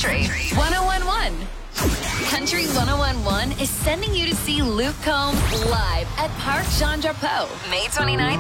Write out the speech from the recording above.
Country 1011. Country 1011 is sending you to see Luke Combs live at Parc Jean Drapeau, May 29th